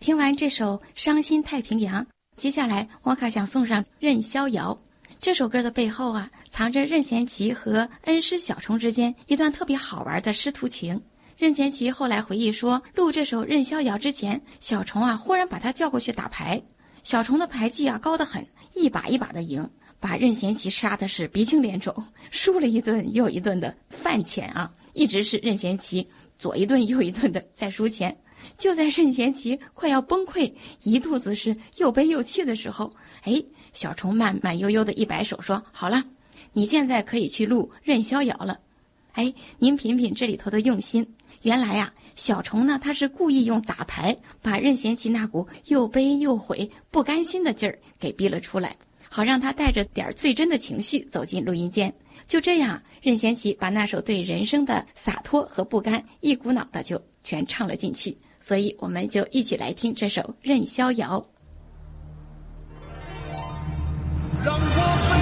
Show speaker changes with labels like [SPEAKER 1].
[SPEAKER 1] 听完这首《伤心太平洋》，接下来沃卡想送上《任逍遥》。这首歌的背后啊，藏着任贤齐和恩师小虫之间一段特别好玩的师徒情。任贤齐后来回忆说，录这首《任逍遥》之前，小虫啊忽然把他叫过去打牌，小虫的牌技啊高得很，一把一把的赢，把任贤齐杀的是鼻青脸肿，输了一顿又一顿的饭钱啊，一直是任贤齐左一顿右一顿的在输钱。就在任贤齐快要崩溃，一肚子是又悲又气的时候，小虫慢慢悠悠的一摆手说，好了，你现在可以去录任逍遥了。您品品这里头的用心，原来啊，小虫呢他是故意用打牌把任贤齐那股又悲又悔不甘心的劲儿给逼了出来，好让他带着点最真的情绪走进录音间。就这样，任贤齐把那首对人生的洒脱和不甘一股脑的就全唱了进去。所以我们就一起来听这首《任逍遥》。
[SPEAKER 2] 让我